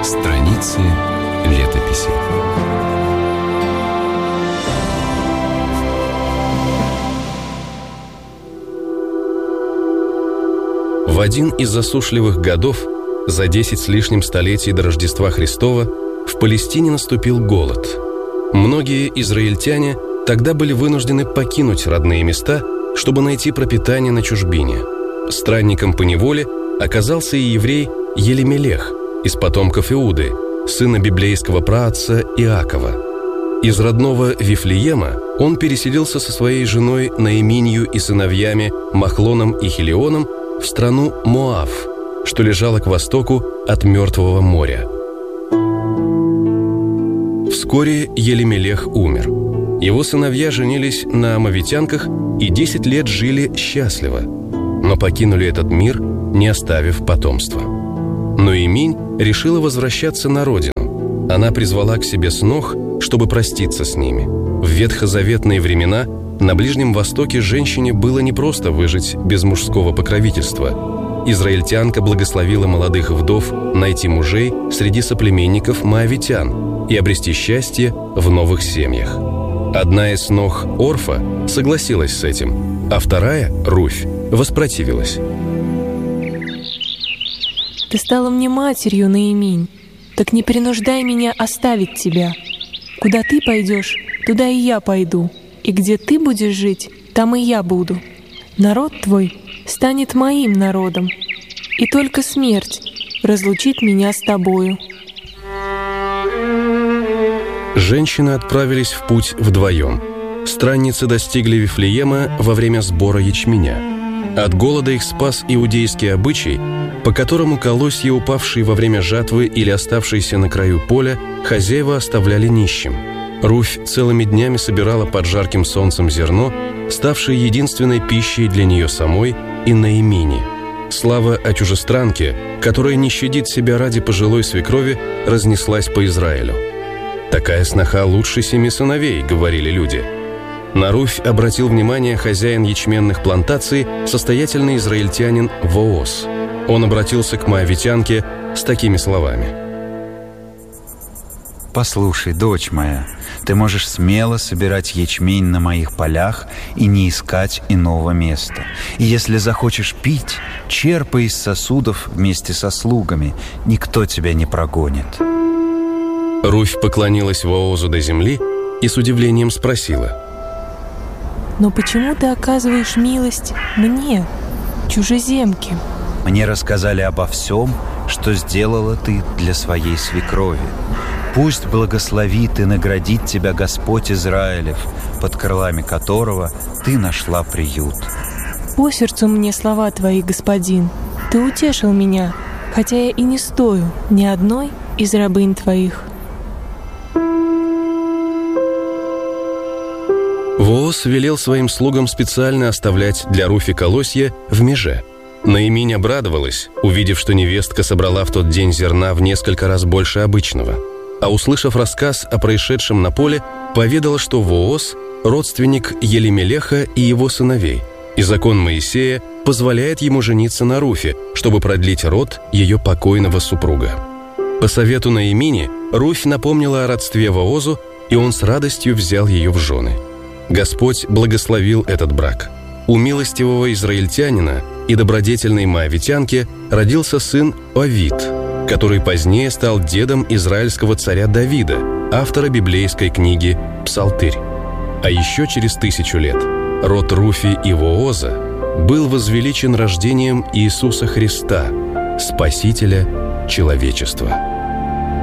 Страницы летописи. В один из засушливых годов, за 10 с лишним столетий до Рождества Христова, в Палестине наступил голод. Многие израильтяне тогда были вынуждены покинуть родные места, чтобы найти пропитание на чужбине. Странником по неволе оказался и еврей Елемелех из потомков Иуды, сына библейского праотца Иакова. Из родного Вифлеема он переселился со своей женой Наиминью и сыновьями Махлоном и Хелионом в страну Моав, что лежало к востоку от Мертвого моря. Вскоре Елемелех умер. Его сыновья женились на амавитянках и 10 лет жили счастливо, но покинули этот мир, не оставив потомства. Ноэминь решила возвращаться на родину. Она призвала к себе снох, чтобы проститься с ними. В ветхозаветные времена на Ближнем Востоке женщине было непросто выжить без мужского покровительства. Израильтянка благословила молодых вдов найти мужей среди соплеменников моавитян и обрести счастье в новых семьях. Одна из снох, Орфа, согласилась с этим, а вторая, Руфь, воспротивилась. «Ты стала мне матерью, Ноэминь, так не принуждай меня оставить тебя. Куда ты пойдешь, туда и я пойду, и где ты будешь жить, там и я буду. Народ твой станет моим народом, и только смерть разлучит меня с тобою». Женщины отправились в путь вдвоем. Странницы достигли Вифлеема во время сбора ячменя. От голода их спас иудейский обычай, по которому колосья, упавшие во время жатвы или оставшиеся на краю поля, хозяева оставляли нищим. Руфь целыми днями собирала под жарким солнцем зерно, ставшее единственной пищей для нее самой и Ноэмини. Слава о чужестранке, которая не щадит себя ради пожилой свекрови, разнеслась по Израилю. «Такая сноха лучше 7 сыновей», — говорили люди. На Руфь обратил внимание хозяин ячменных плантаций, состоятельный израильтянин Вооз. Он обратился к моавитянке с такими словами: «Послушай, дочь моя, ты можешь смело собирать ячмень на моих полях и не искать иного места. И если захочешь пить, черпай из сосудов вместе со слугами, никто тебя не прогонит». Руфь поклонилась Воозу до земли и с удивлением спросила: «Но почему ты оказываешь милость мне, чужеземке?» «Мне рассказали обо всем, что сделала ты для своей свекрови. Пусть благословит и наградит тебя Господь Израилев, под крылами которого ты нашла приют». «По сердцу мне слова твои, господин. Ты утешил меня, хотя я и не стою ни одной из рабынь твоих». Вооз велел своим слугам специально оставлять для Руфи колосья в меже. Ноэминь обрадовалась, увидев, что невестка собрала в тот день зерна в несколько раз больше обычного. А услышав рассказ о происшедшем на поле, поведала, что Вооз – родственник Елемелеха и его сыновей, и закон Моисея позволяет ему жениться на Руфе, чтобы продлить род ее покойного супруга. По совету Ноэмини Руфь напомнила о родстве Воозу, и он с радостью взял ее в жены. Господь благословил этот брак. У милостивого израильтянина и добродетельной моавитянки родился сын Овид, который позднее стал дедом израильского царя Давида, автора библейской книги «Псалтырь». А еще через 1000 лет род Руфи и Вооза был возвеличен рождением Иисуса Христа, Спасителя человечества.